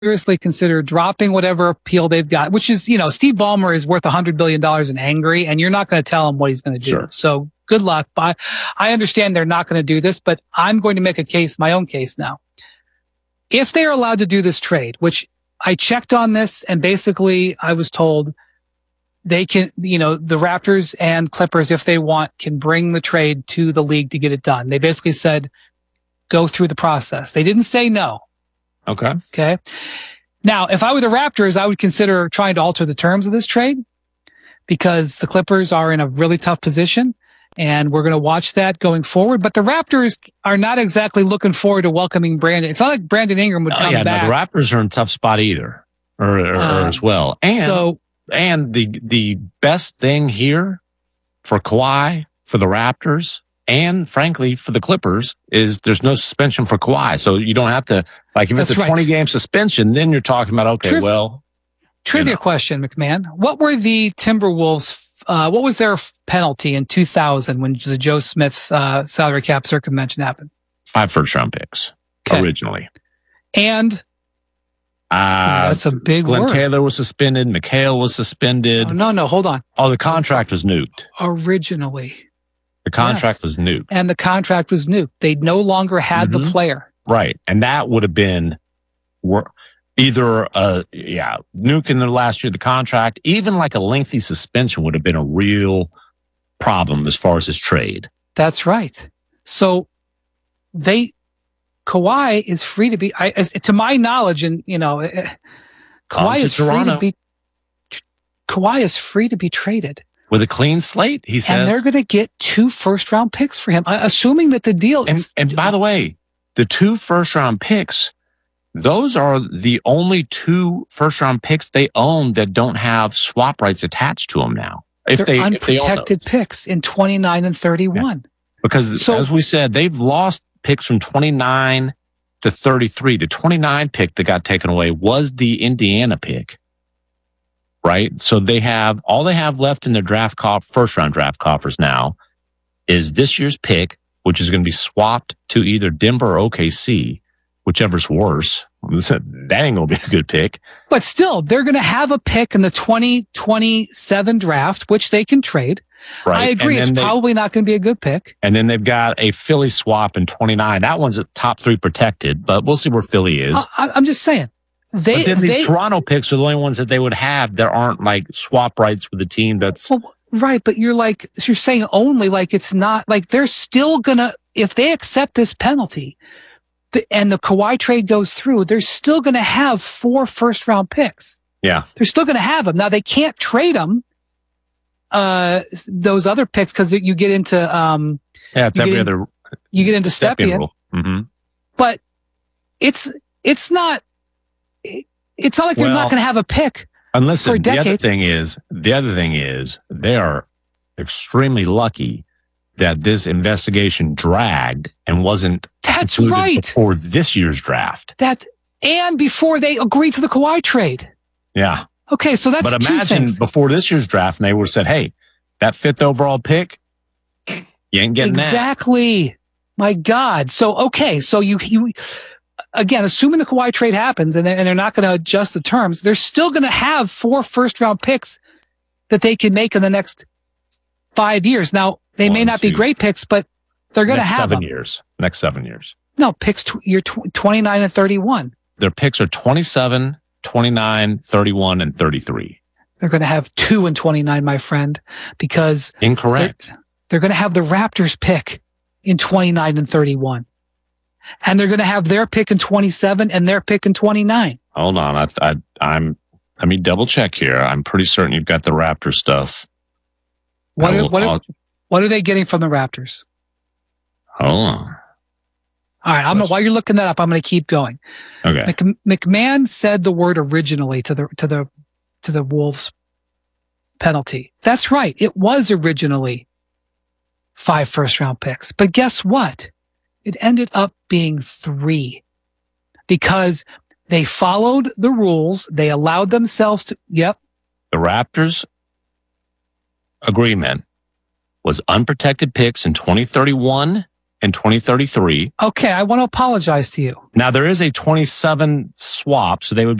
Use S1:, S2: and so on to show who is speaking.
S1: seriously consider dropping whatever appeal they've got, which is, Steve Ballmer is worth $100 billion in angry, and you're not going to tell him what he's going to do.
S2: Sure.
S1: So good luck. I understand they're not going to do this, but I'm going to make my own case now. If they are allowed to do this trade, which I checked on this, and basically I was told they can, the Raptors and Clippers, if they want, can bring the trade to the league to get it done. They basically said, go through the process. They didn't say no. Okay. Now, if I were the Raptors, I would consider trying to alter the terms of this trade because the Clippers are in a really tough position, and we're going to watch that going forward. But the Raptors are not exactly looking forward to welcoming Brandon. It's not like Brandon Ingram would come back.
S2: No, the Raptors are in a tough spot either, or as well. And the best thing here for Kawhi, for the Raptors, and frankly for the Clippers is there's no suspension for Kawhi. So you don't have to, if it's a 20-game suspension, then you're talking about,
S1: Trivia question, McMahon. What were the Timberwolves, what was their penalty in 2000 when the Joe Smith salary cap circumvention happened?
S2: 5 first-round picks originally.
S1: And that's a big
S2: Glenn
S1: word.
S2: Taylor was suspended. McHale was suspended.
S1: Oh, no, hold on.
S2: Oh, the contract was nuked.
S1: Originally.
S2: The contract was nuked.
S1: And the contract was nuked. They no longer had the player.
S2: Right. And that would have been either, nuke in the last year of the contract, even like a lengthy suspension would have been a real problem as far as his trade.
S1: That's right. So Kawhi is free to be, to my knowledge, and Kawhi is free to be traded
S2: with a clean slate. He says,
S1: and they're going to get 2 first-round picks for him, assuming that the deal.
S2: And by the way, the 2 first-round picks, those are the only 2 first-round picks they own that don't have swap rights attached to them now.
S1: They're unprotected picks in 29 and 31.
S2: Yeah. Because as we said, they've lost picks from 29 to 33. The 29 pick that got taken away was the Indiana pick, right? So they have left in their first round draft coffers now is this year's pick, which is going to be swapped to either Denver or OKC, whichever's worse. That ain't going to be a good pick.
S1: But still, they're going to have a pick in the 2027 draft, which they can trade.
S2: Right.
S1: I agree. It's probably not going to be a good pick.
S2: And then they've got a Philly swap in 29. That one's at top 3 protected, but we'll see where Philly is.
S1: I'm just saying.
S2: These Toronto picks are the only ones that they would have that aren't like swap rights with the team that's...
S1: Well, right, but you're saying only it's not they're still going to, if they accept this penalty and the Kawhi trade goes through, they're still going to have 4 first-round picks.
S2: Yeah.
S1: They're still going to have them. Now, they can't trade them. Those other picks, because you get into you get into Stepien, but it's not like they're not going to have a pick.
S2: And listen, the other thing is they are extremely lucky that this investigation dragged and wasn't before this year's draft.
S1: And before they agreed to the Kawhi trade.
S2: Yeah.
S1: Okay, so that's
S2: But imagine before this year's draft, and they would have said, hey, that 5th overall pick, you ain't getting that.
S1: Exactly. My God. So, okay, so you again, assuming the Kawhi trade happens and they're not going to adjust the terms, they're still going to have 4 first-round picks that they can make in the next 5 years. Now, they may not be great picks, but they're going to have
S2: 7 years. Next 7 years.
S1: No, picks, you're 29 and 31.
S2: Their picks are 27, 29, 31, and 33.
S1: They're going to have 2 and 29, my friend, because
S2: incorrect.
S1: They're going to have the Raptors pick in 29 and 31. And they're going to have their pick in 27 and their pick in 29.
S2: Hold on. Let me double check here. I'm pretty certain you've got the Raptors stuff.
S1: What are they getting from the Raptors?
S2: Hold on.
S1: All right, while you're looking that up, I'm going to keep going.
S2: Okay.
S1: McMahon said the word originally to the Wolves penalty. That's right. It was originally 5 first-round picks, but guess what? It ended up being 3 because they followed the rules. They allowed themselves to. Yep.
S2: The Raptors agreement was unprotected picks in 2031 and 2033.
S1: Okay, I want to apologize to you.
S2: Now there is a 27 swap, so they would